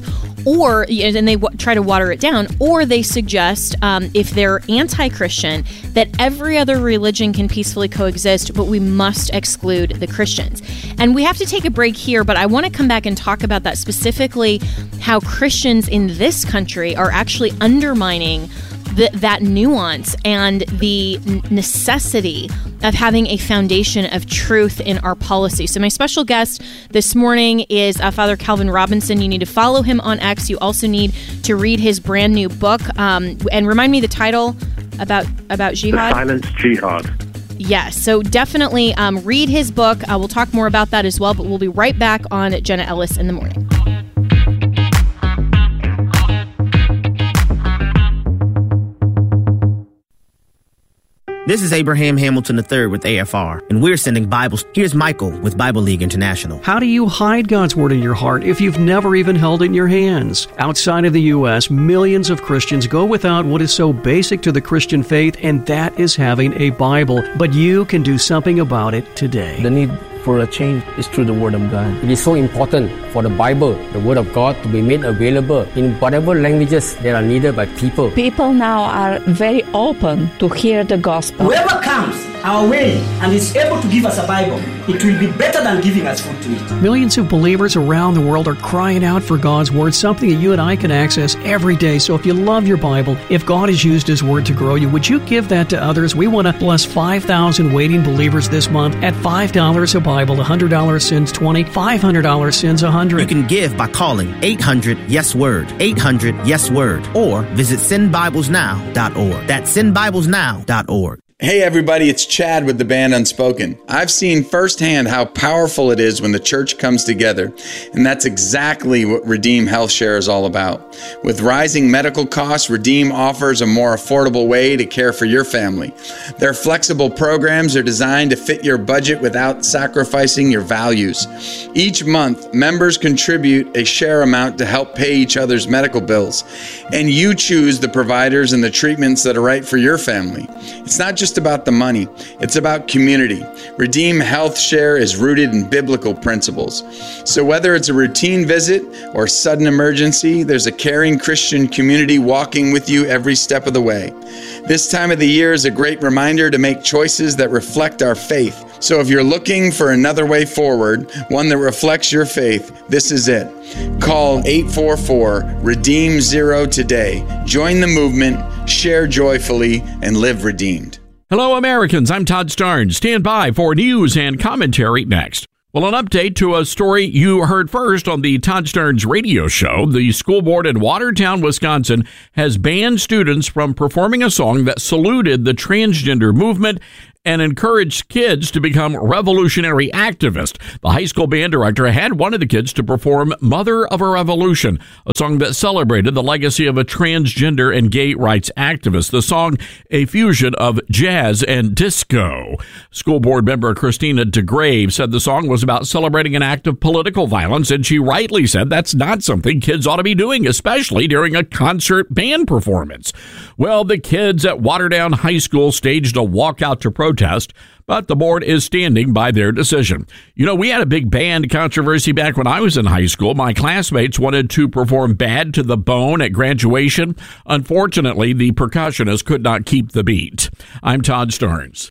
and they try to water it down, or they suggest, if they're anti-Christian, that every other religion can peacefully coexist, but we must exclude the Christians. And we have to take a break here, but I want to come back and talk about that, specifically how Christians in this country are actually undermining that nuance and the necessity of having a foundation of truth in our policy. So my special guest this morning is Father Calvin Robinson. You need to follow him on X. You also need to read his brand new book. And remind me the title about jihad. The Silent Jihad. Yes, so definitely read his book. We'll talk more about that as well, but we'll be right back on Jenna Ellis in the Morning. This is Abraham Hamilton III with AFR, and we're sending Bibles. Here's Michael with Bible League International. How do you hide God's Word in your heart if you've never even held it in your hands? Outside of the U.S., millions of Christians go without what is so basic to the Christian faith, and that is having a Bible. But you can do something about it today. The need for a change is through the Word of God. It is so important for the Bible, the Word of God, to be made available in whatever languages that are needed by people. People now are very open to hear the gospel. Whoever comes our way and is able to give us a Bible, it will be better than giving us food to eat. Millions of believers around the world are crying out for God's Word, something that you and I can access every day. So if you love your Bible, if God has used His Word to grow you, would you give that to others? We want to bless 5,000 waiting believers this month at $5 a Bible. $100 sends $20, $500 sends $100. You can give by calling 800-YES-WORD, 800-YES-WORD, or visit sendbiblesnow.org. That's sendbiblesnow.org. Hey everybody, it's Chad with the band Unspoken. I've seen firsthand how powerful it is when the church comes together, and that's exactly what Redeem Health Share is all about. With rising medical costs, Redeem offers a more affordable way to care for your family. Their flexible programs are designed to fit your budget without sacrificing your values. Each month, members contribute a share amount to help pay each other's medical bills, and you choose the providers and the treatments that are right for your family. It's not just just about the money. It's about community. Redeem Health Share is rooted in biblical principles. So whether it's a routine visit or sudden emergency, there's a caring Christian community walking with you every step of the way. This time of the year is a great reminder to make choices that reflect our faith. So if you're looking for another way forward, one that reflects your faith, this is it. Call 844-REDEEM-0 today. Join the movement, share joyfully, and live redeemed. Hello, Americans. I'm Todd Starnes. Stand by for news and commentary next. Well, an update to a story you heard first on the Todd Starnes radio show. The school board in Watertown, Wisconsin, has banned students from performing a song that saluted the transgender movement and encouraged kids to become revolutionary activists. The high school band director had one of the kids to perform Mother of a Revolution, a song that celebrated the legacy of a transgender and gay rights activist. The song, a fusion of jazz and disco. School board member Christina DeGrave said the song was about celebrating an act of political violence, and she rightly said that's not something kids ought to be doing, especially during a concert band performance. Well, the kids at Watertown High School staged a walkout to protest, but the board is standing by their decision. You know, we had a big band controversy back when I was in high school. My classmates wanted to perform Bad to the Bone at graduation. Unfortunately, the percussionist could not keep the beat. I'm Todd Starnes.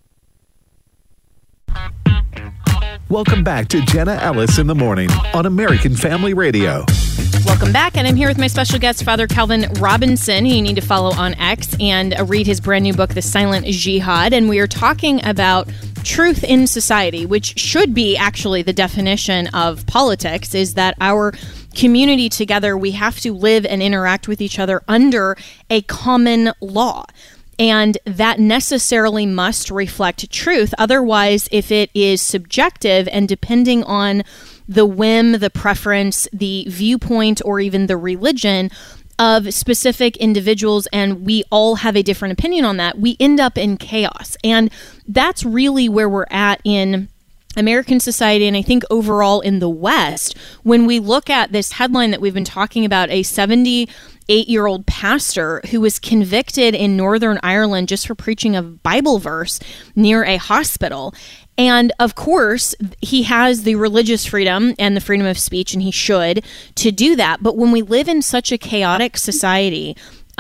Welcome back to Jenna Ellis in the Morning on American Family Radio. Welcome back, and I'm here with my special guest, Father Calvin Robinson, who you need to follow on X, and read his brand new book, The Silent Jihad. And we are talking about truth in society, which should be actually the definition of politics, is that our community together, we have to live and interact with each other under a common law. And that necessarily must reflect truth. Otherwise, if it is subjective and depending on the whim, the preference, the viewpoint, or even the religion of specific individuals, and we all have a different opinion on that, we end up in chaos. And that's really where we're at in American society, and I think overall in the West, when we look at this headline that we've been talking about, a 78-year-old pastor who was convicted in Northern Ireland just for preaching a Bible verse near a hospital. And of course, he has the religious freedom and the freedom of speech, and he should, to do that. But when we live in such a chaotic society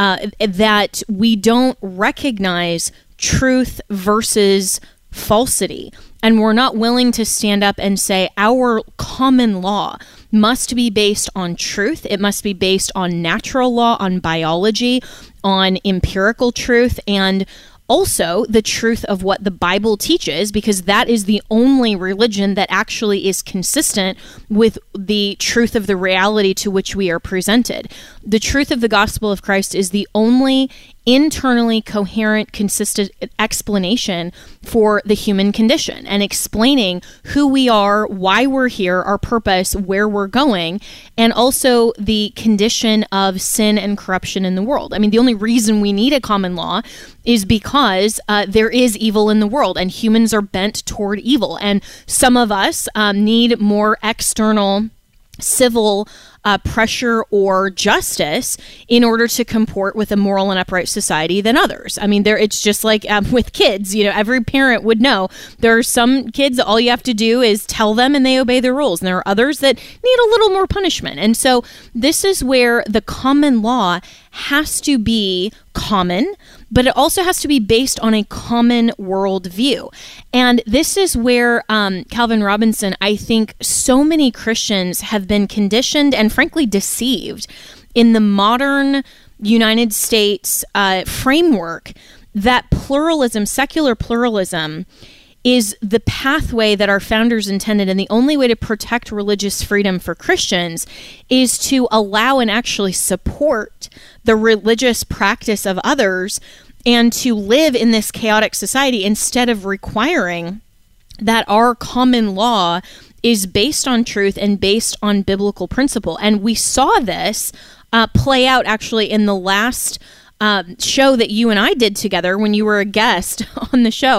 that we don't recognize truth versus falsity, and we're not willing to stand up and say our common law must be based on truth, it must be based on natural law, on biology, on empirical truth, and also the truth of what the Bible teaches, because that is the only religion that actually is consistent with the truth of the reality to which we are presented. The truth of the gospel of Christ is the only internally coherent, consistent explanation for the human condition, and explaining who we are, why we're here, our purpose, where we're going, and also the condition of sin and corruption in the world. I mean, the only reason we need a common law is because there is evil in the world, and humans are bent toward evil. And some of us need more external civil pressure or justice in order to comport with a moral and upright society than others. I mean, it's just like with kids, you know, every parent would know there are some kids that all you have to do is tell them and they obey the rules. And there are others that need a little more punishment. And so this is where the common law has to be common, but it also has to be based on a common worldview. And this is where Calvin Robinson, I think so many Christians have been conditioned and frankly deceived in the modern United States framework that pluralism, secular pluralism, is the pathway that our founders intended, and the only way to protect religious freedom for Christians is to allow and actually support the religious practice of others and to live in this chaotic society instead of requiring that our common law is based on truth and based on biblical principle. And we saw this play out actually in the last show that you and I did together when you were a guest on the show.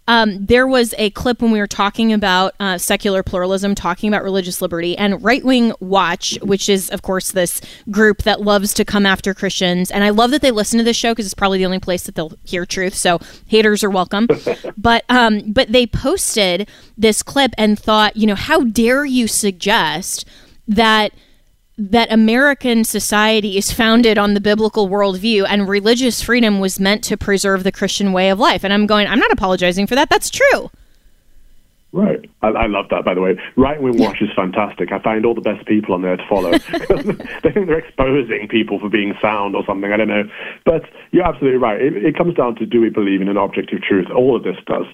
There was a clip when we were talking about secular pluralism, talking about religious liberty, and Right Wing Watch, which is, of course, this group that loves to come after Christians. And I love that they listen to this show because it's probably the only place that they'll hear truth. So haters are welcome. But they posted this clip and thought, how dare you suggest that American society is founded on the biblical worldview and religious freedom was meant to preserve the Christian way of life. And I'm not apologizing for that. That's true. Right. I love that, by the way. Right Wing Watch is fantastic. I find all the best people on there to follow. They think they're exposing people for being sound or something. I don't know. But you're absolutely right. It comes down to, do we believe in an objective truth? All of this does.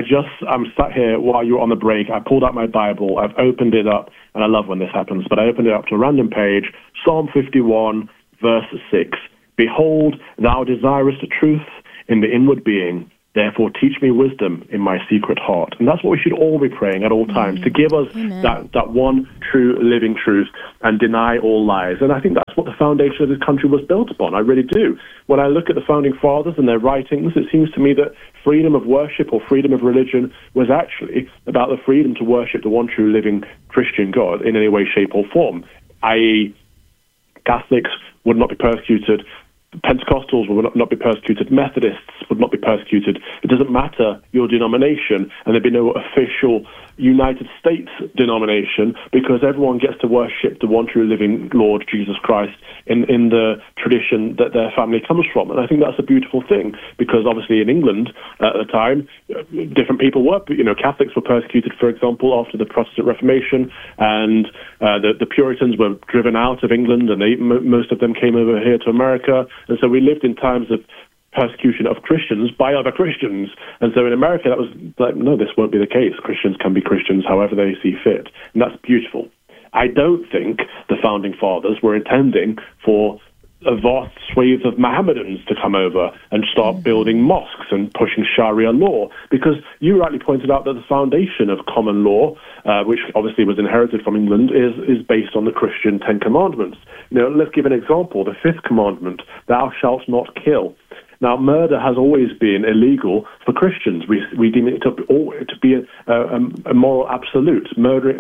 I'm sat here while you were on the break. I pulled out my Bible. I've opened it up, and I love when this happens, but I opened it up to a random page, Psalm 51, verse 6. Behold, thou desirest truth in the inward being. Therefore, teach me wisdom in my secret heart. And that's what we should all be praying at all times, to give us that one true living truth and deny all lies. And I think that's what the foundation of this country was built upon. I really do. When I look at the Founding Fathers and their writings, it seems to me that freedom of worship or freedom of religion was actually about the freedom to worship the one true living Christian God in any way, shape, or form, i.e., Catholics would not be persecuted, Pentecostals would not be persecuted, Methodists would not be persecuted. It doesn't matter your denomination, and there'd be no official United States denomination, because everyone gets to worship the one true living Lord Jesus Christ in the tradition that their family comes from. And I think that's a beautiful thing, because obviously in England at the time, different people were, Catholics were persecuted, for example, after the Protestant Reformation, and the Puritans were driven out of England, and most of them came over here to America. And so we lived in times of persecution of Christians by other Christians. And so in America, that was like, no, this won't be the case. Christians can be Christians however they see fit. And that's beautiful. I don't think the Founding Fathers were intending for a vast swathe of Mohammedans to come over and start building mosques and pushing Sharia law, because you rightly pointed out that the foundation of common law, which obviously was inherited from England, is based on the Christian Ten Commandments. Let's give an example. The fifth commandment, thou shalt not kill. Now, murder has always been illegal for Christians. We deem it to be a moral absolute. Murdering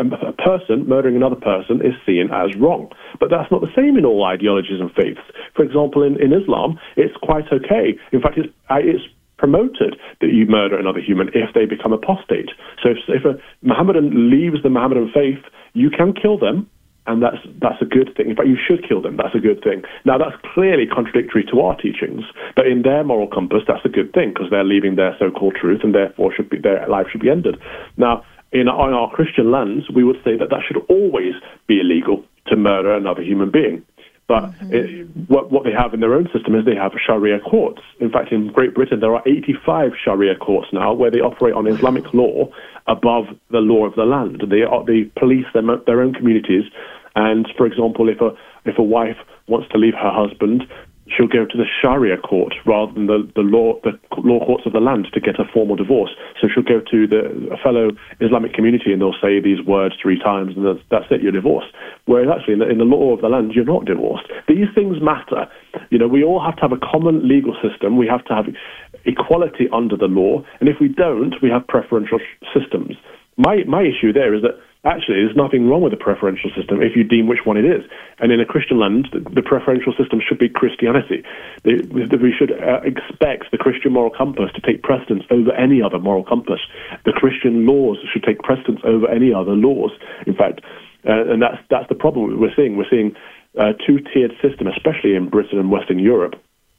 another person is seen as wrong. But that's not the same in all ideologies and faiths. For example, in Islam, it's quite okay. In fact, it's promoted that you murder another human if they become apostate. So if a Mohammedan leaves the Mohammedan faith, you can kill them, and that's a good thing. In fact, you should kill them. That's a good thing. Now, that's clearly contradictory to our teachings, but in their moral compass, that's a good thing, because they're leaving their so-called truth, and therefore their life should be ended. Now, on our Christian lands, we would say that should always be illegal to murder another human being. But what they have in their own system is they have Sharia courts. In fact, in Great Britain, there are 85 Sharia courts now where they operate on Islamic law above the law of the land. They police their own communities. And, for example, if a wife wants to leave her husband, she'll go to the Sharia court rather than the law courts of the land to get a formal divorce. So she'll go to a fellow Islamic community, and they'll say these words 3 times, and that's it, you're divorced. Whereas actually in the law of the land, you're not divorced. These things matter. We all have to have a common legal system. We have to have equality under the law. And if we don't, we have preferential systems. My issue there is that actually there's nothing wrong with a preferential system if you deem which one it is. And in a Christian land, the preferential system should be Christianity. We should expect the Christian moral compass to take precedence over any other moral compass. The Christian laws should take precedence over any other laws. In fact, and that's the problem we're seeing. We're seeing a two-tiered system, especially in Britain and Western Europe,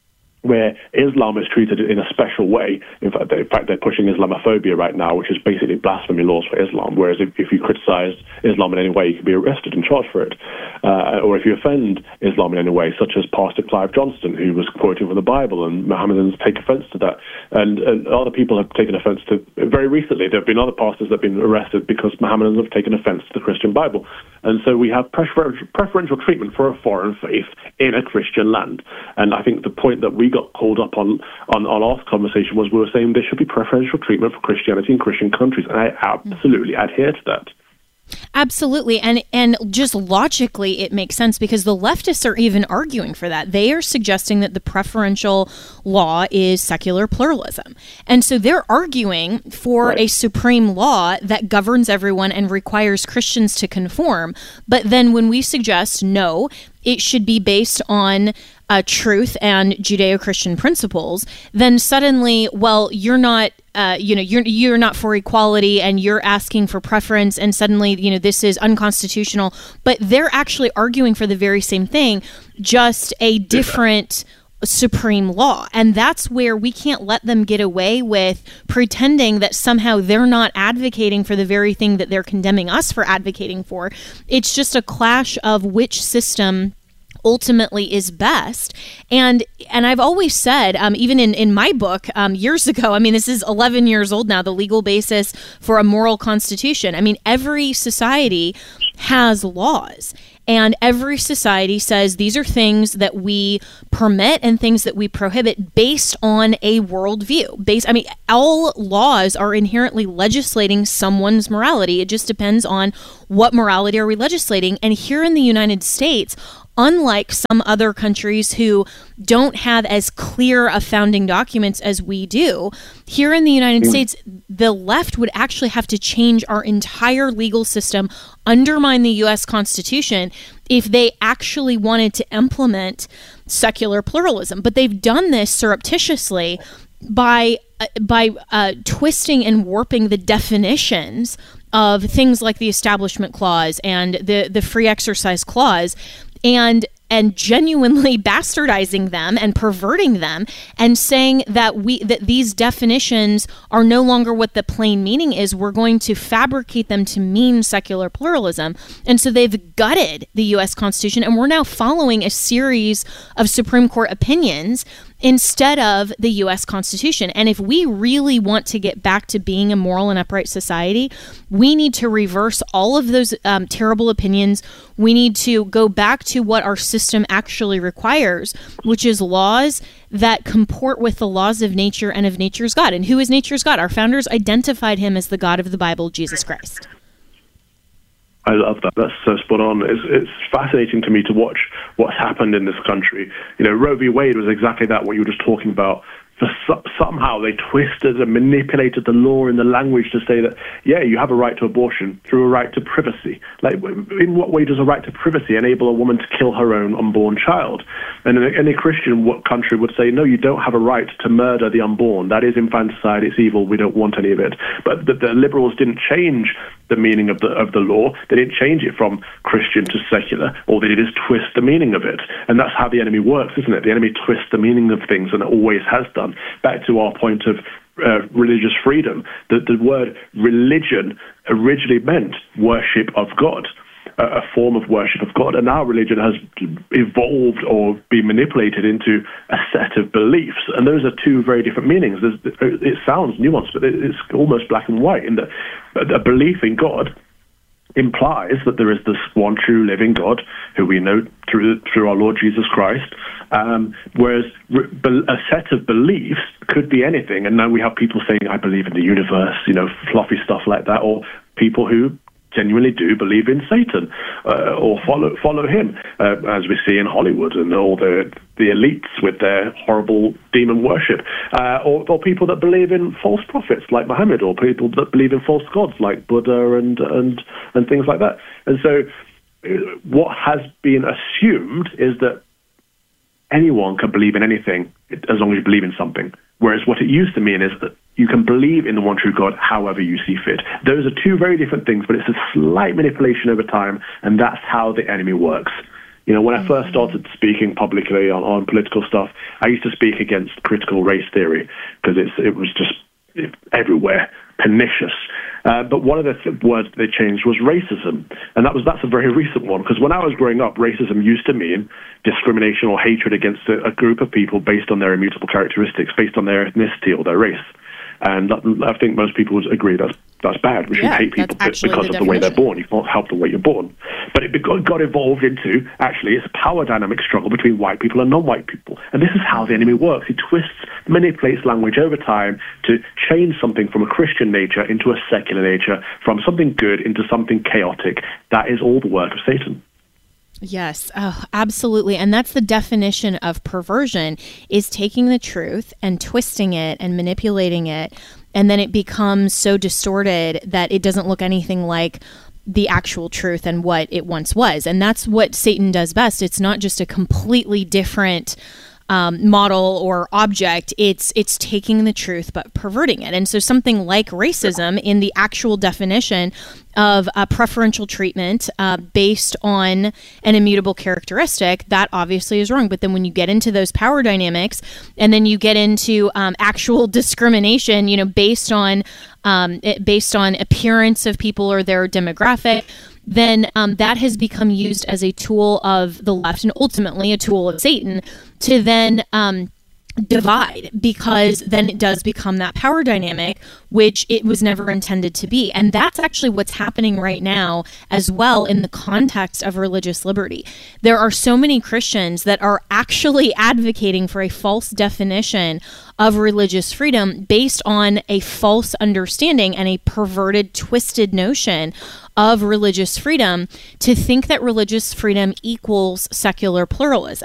where Islam is treated in a special way. In fact, they're pushing Islamophobia right now, which is basically blasphemy laws for Islam, whereas if you criticize Islam in any way, you can be arrested and charged for it. Or if you offend Islam in any way, such as Pastor Clive Johnston, who was quoting from the Bible, and Mohammedans take offense to that. And other people have taken offense to, very recently, there have been other pastors that have been arrested because Mohammedans have taken offense to the Christian Bible. And so we have preferential treatment for a foreign faith in a Christian land. And I think the point that we got called up on our last conversation was we were saying there should be preferential treatment for Christianity in Christian countries, and I absolutely adhere to that. Absolutely. And just logically, it makes sense because the leftists are even arguing for that. They are suggesting that the preferential law is secular pluralism. And so they're arguing for a supreme law that governs everyone and requires Christians to conform. But then when we suggest, no, it should be based on truth and Judeo-Christian principles, then suddenly, well, you're not, you're not for equality, and you're asking for preference, and suddenly, this is unconstitutional. But they're actually arguing for the very same thing, just a different supreme law. And that's where we can't let them get away with pretending that somehow they're not advocating for the very thing that they're condemning us for advocating for. It's just a clash of which system ultimately is best. And I've always said, even in my book years ago, this is 11 years old now, The Legal Basis for a Moral Constitution. Every society has laws. And every society says these are things that we permit and things that we prohibit based on a worldview. All laws are inherently legislating someone's morality. It just depends on what morality are we legislating. And here in the United States, unlike some other countries who don't have as clear of founding documents as we do, here in the United States, the left would actually have to change our entire legal system, undermine the U.S. Constitution, if they actually wanted to implement secular pluralism. But they've done this surreptitiously by twisting and warping the definitions of things like the Establishment Clause and the Free Exercise Clause, and genuinely bastardizing them and perverting them and saying that these definitions are no longer what the plain meaning is. We're going to fabricate them to mean secular pluralism. And so they've gutted the U.S. Constitution, and we're now following a series of Supreme Court opinions instead of the U.S. Constitution. And if we really want to get back to being a moral and upright society, we need to reverse all of those terrible opinions. We need to go back to what our system actually requires, which is laws that comport with the laws of nature and of nature's God. And who is nature's God? Our founders identified him as the God of the Bible, Jesus Christ. I love that. That's so spot on. It's fascinating to me to watch what's happened in this country. Roe v. Wade was exactly that, what you were just talking about. Somehow they twisted and manipulated the law and the language to say that, you have a right to abortion through a right to privacy. Like, in what way does a right to privacy enable a woman to kill her own unborn child? And any Christian country would say, no, you don't have a right to murder the unborn. That is infanticide. It's evil. We don't want any of it. But the liberals didn't change the meaning of the law. They didn't change it from Christian to secular. All they did is twist the meaning of it. And that's how the enemy works, isn't it? The enemy twists the meaning of things, and it always has done. Back to our point of religious freedom, the word religion originally meant worship of God, a form of worship of God. And our religion has evolved or been manipulated into a set of beliefs. And those are two very different meanings. It sounds nuanced, but it's almost black and white, in that a belief in God implies that there is this one true living God who we know through our Lord Jesus Christ, whereas a set of beliefs could be anything. And now we have people saying, I believe in the universe, fluffy stuff like that, or people who genuinely do believe in Satan or follow him, as we see in Hollywood and all the elites with their horrible demon worship, or people that believe in false prophets like Muhammad, or people that believe in false gods like Buddha and things like that. And so what has been assumed is that anyone can believe in anything as long as you believe in something. Whereas what it used to mean is that you can believe in the one true God however you see fit. Those are two very different things, but it's a slight manipulation over time, and that's how the enemy works. When I first started speaking publicly on political stuff, I used to speak against critical race theory because it was just everywhere, pernicious. But one of the words they changed was racism, and that's a very recent one, because when I was growing up, racism used to mean discrimination or hatred against a group of people based on their immutable characteristics, based on their ethnicity or their race. And I think most people would agree that's bad. We shouldn't hate people because of the way they're born. You can't help the way you're born. But it got evolved into, actually, it's a power dynamic struggle between white people and non-white people. And this is how the enemy works. He twists manipulates language over time to change something from a Christian nature into a secular nature, from something good into something chaotic. That is all the work of Satan. Yes, absolutely. And that's the definition of perversion, is taking the truth and twisting it and manipulating it. And then it becomes so distorted that it doesn't look anything like the actual truth and what it once was. And that's what Satan does best. It's not just a completely different model or object. It's taking the truth but perverting it. And so something like racism, in the actual definition of preferential treatment based on an immutable characteristic, that obviously is wrong. But then when you get into those power dynamics, and then you get into actual discrimination, based on appearance of people or their demographic, then that has become used as a tool of the left, and ultimately a tool of Satan, to then divide, because then it does become that power dynamic, which it was never intended to be. And that's actually what's happening right now as well in the context of religious liberty. There are so many Christians that are actually advocating for a false definition of religious freedom based on a false understanding and a perverted, twisted notion of religious freedom, to think that religious freedom equals secular pluralism.